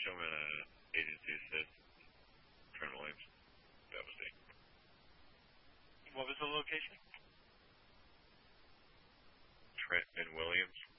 Showman agency assist. Trent Williams. That was it. What was the location? Trent and Williams.